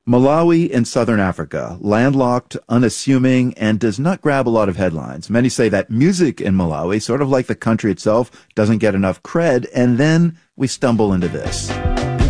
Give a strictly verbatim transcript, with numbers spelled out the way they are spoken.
Malawi in southern Africa, landlocked, unassuming, and does not grab a lot of headlines. Many say that music in Malawi, sort of like the country itself, doesn't get enough cred, and then we stumble into this.